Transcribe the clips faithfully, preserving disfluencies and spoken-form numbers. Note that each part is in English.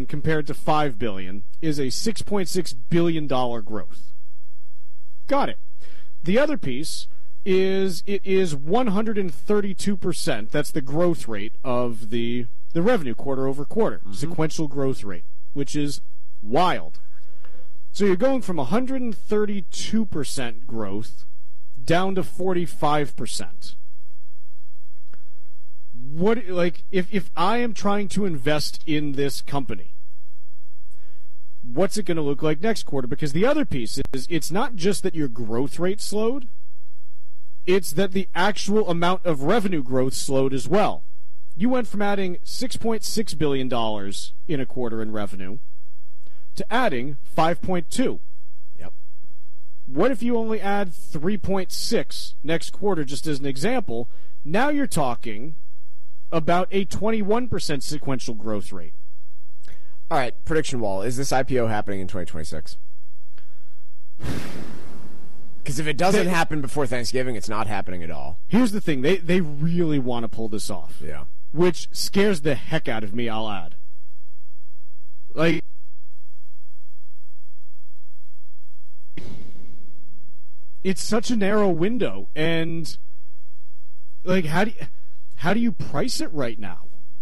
compared to five billion dollars is a six point six billion dollars growth. Got it. The other piece is it is one hundred thirty-two percent. That's the growth rate of the, the revenue quarter over quarter, mm-hmm. sequential growth rate, which is wild. So you're going from one hundred thirty-two percent growth down to forty-five percent. What, like, if, if I am trying to invest in this company, what's it going to look like next quarter? Because the other piece is it's not just that your growth rate slowed, it's that the actual amount of revenue growth slowed as well. You went from adding six point six billion dollars in a quarter in revenue to adding five point two. Yep. What if you only add three point six next quarter, just as an example? Now you're talking about a twenty-one percent sequential growth rate. All right, prediction wall. Is this I P O happening in twenty twenty-six? Because if it doesn't they, happen before Thanksgiving, it's not happening at all. Here's the thing. They, they really want to pull this off. Yeah. Which scares the heck out of me, I'll add. Like, it's such a narrow window, and like, how do you, how do you price it right now?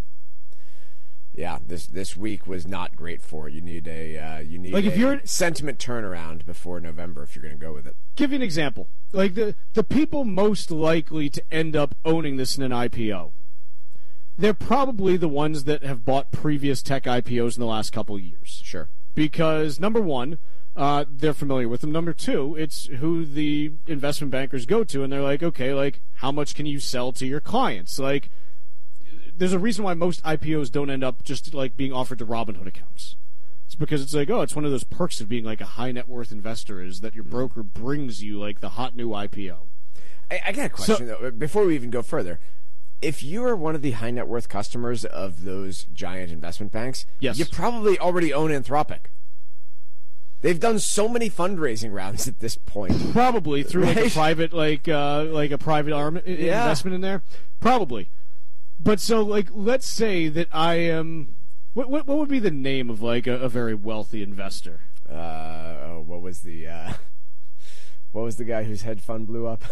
Yeah, this this week was not great for it. You need a uh, you need like if a you're, sentiment turnaround before November if you're going to go with it. Give you an example. Like the the people most likely to end up owning this in an I P O, they're probably the ones that have bought previous tech I P Os in the last couple of years. Sure. Because number one, uh, they're familiar with them. Number two, it's who the investment bankers go to, and they're like, okay, like how much can you sell to your clients? Like, there's a reason why most I P Os don't end up just like being offered to Robinhood accounts. It's because it's like, oh, it's one of those perks of being like a high net worth investor is that your broker brings you like the hot new I P O. I, I got a question so, though. Before we even go further, if you are one of the high net worth customers of those giant investment banks, yes. you probably already own Anthropic. They've done so many fundraising rounds at this point. Probably through right? like a private, like uh, like a private arm yeah. investment in there. Probably. But so, like, let's say that I am. What what, what would be the name of like a, a very wealthy investor? Uh, oh, what was the uh, what was the guy whose hedge fund blew up?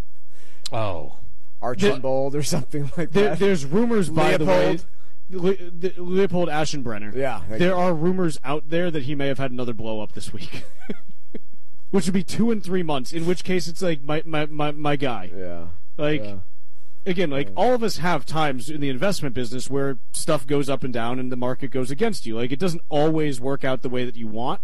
Oh, Archambault or something like there, that. There's rumors, by Leopold. the way, Le, the, Leopold Aschenbrenner. Yeah, there are rumors out there that he may have had another blow up this week, which would be two and three months. In which case, it's like my my my, my guy. Yeah, like. Yeah. Again, like, all of us have times in the investment business where stuff goes up and down and the market goes against you. Like, it doesn't always work out the way that you want.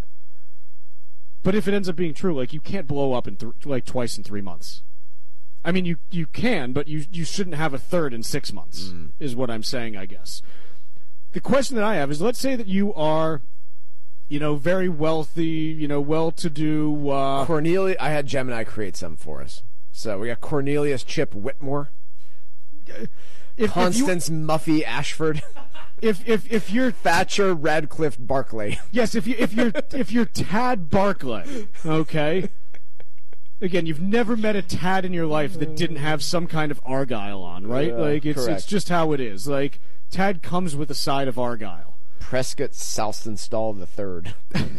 But if it ends up being true, like, you can't blow up in th- like twice in three months. I mean, you you can, but you you shouldn't have a third in six months, mm. is what I'm saying, I guess. The question that I have is, let's say that you are, you know, very wealthy, you know, well-to-do. Uh, Cornelius, I had Gemini create some for us. So we got Cornelius Chip Whitmore. If, Constance if you, Muffy Ashford. If if if you're Thatcher Radcliffe Barclay. Yes, if you if you're if you're Tad Barclay, okay. Again, you've never met a Tad in your life that didn't have some kind of Argyle on, right? Yeah, like it's correct. It's just how it is. Like Tad comes with a side of Argyle. Prescott Salstonstall the Third.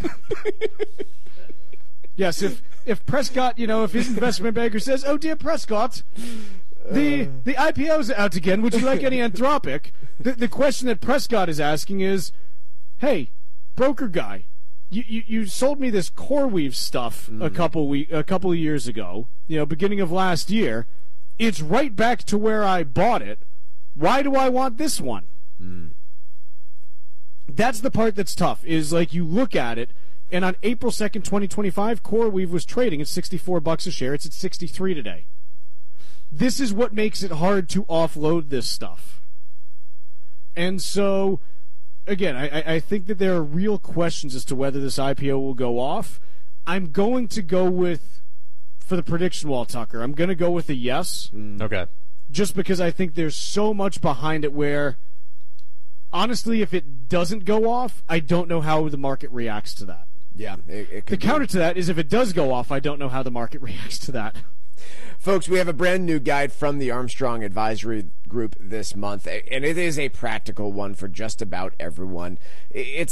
Yes, if if Prescott, you know, if his investment banker says, "Oh dear Prescott, The the I P O's out again. Would you like any Anthropic?" The, the question that Prescott is asking is, "Hey, broker guy, you, you, you sold me this CoreWeave stuff mm. a couple we a couple of years ago. You know, beginning of last year. It's right back to where I bought it. Why do I want this one?" Mm. That's the part that's tough. Is like you look at it, and on April second, twenty twenty five, CoreWeave was trading at sixty four bucks a share. It's at sixty three today. This is what makes it hard to offload this stuff. And so, again, I, I think that there are real questions as to whether this I P O will go off. I'm going to go with, for the prediction wall, Tucker, I'm going to go with a yes. Mm. Okay. Just because I think there's so much behind it where, honestly, if it doesn't go off, I don't know how the market reacts to that. Yeah. It, it the be. counter to that is if it does go off, I don't know how the market reacts to that. Folks, we have a brand new guide from the Armstrong Advisory Group this month, and it is a practical one for just about everyone. It's